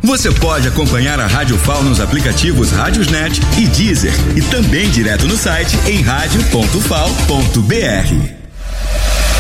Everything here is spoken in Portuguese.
Você pode acompanhar a Rádio FAO nos aplicativos Rádiosnet e Deezer e também direto no site em radio.fal.br.